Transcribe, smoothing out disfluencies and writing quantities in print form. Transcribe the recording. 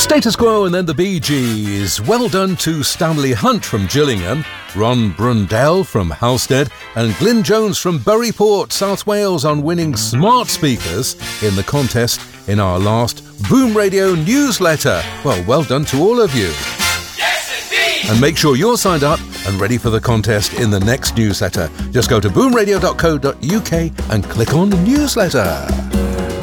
Status Quo and then the Bee Gees. Well done to Stanley Hunt from Gillingham, Ron Brundell from Halstead, and Glyn Jones from Buryport, South Wales, on winning smart speakers in the contest in our last Boom Radio newsletter. Well done to all of you. Yes, indeed! And make sure you're signed up and ready for the contest in the next newsletter. Just go to boomradio.co.uk and click on the newsletter.